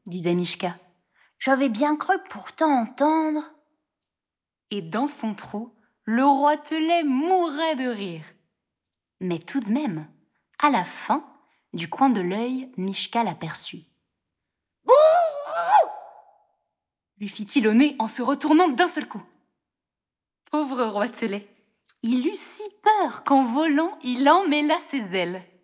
disait Mishka. J'avais bien cru pourtant entendre. Et dans son trou, le roi Telet mourait de rire. Mais tout de même, à la fin, du coin de l'œil, Mishka l'aperçut. Lui fit-il au nez en se retournant d'un seul coup. Pauvre roi Telet, il eut si peur qu'en volant, il emmêla ses ailes.